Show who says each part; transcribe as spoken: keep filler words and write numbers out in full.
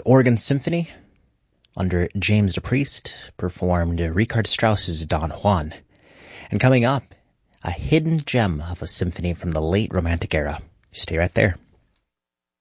Speaker 1: Organ Symphony under James DePriest performed Richard Strauss's Don Juan. And coming up, a hidden gem of a symphony from the late Romantic era. Stay right there.